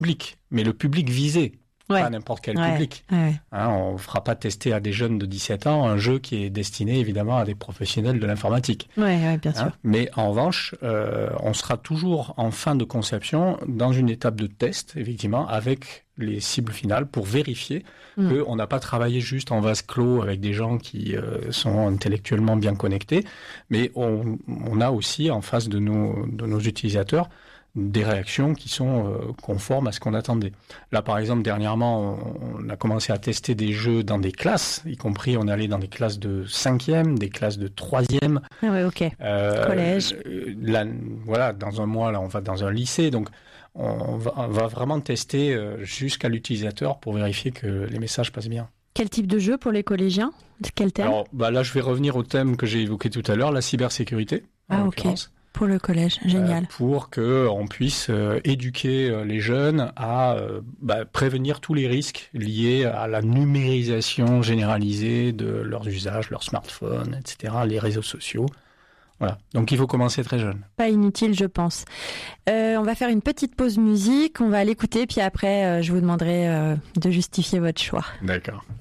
public, mais le public visé. Pas n'importe quel public. On ne fera pas tester à des jeunes de 17 ans un jeu qui est destiné évidemment à des professionnels de l'informatique. Bien sûr. Mais en revanche, on sera toujours en fin de conception dans une étape de test, effectivement, avec les cibles finales pour vérifier qu'on n'a pas travaillé juste en vase clos avec des gens qui sont intellectuellement bien connectés, mais on a aussi en face de nos utilisateurs des réactions qui sont conformes à ce qu'on attendait. Là, par exemple, dernièrement, on a commencé à tester des jeux dans des classes, y compris on est allé dans des classes de 5e, des classes de 3e. Collège. Là, voilà, dans un mois, là, on va dans un lycée, donc on va vraiment tester jusqu'à l'utilisateur pour vérifier que les messages passent bien. Quel type de jeu pour les collégiens ? Quel thème ? Alors, là, je vais revenir au thème que j'ai évoqué tout à l'heure, la cybersécurité. Pour le collège, génial. Pour qu'on puisse éduquer les jeunes à prévenir tous les risques liés à la numérisation généralisée de leurs usages, leurs smartphones, etc., les réseaux sociaux. Voilà. Donc il faut commencer très jeune. Pas inutile, je pense. On va faire une petite pause musique, on va l'écouter, puis après je vous demanderai de justifier votre choix. D'accord.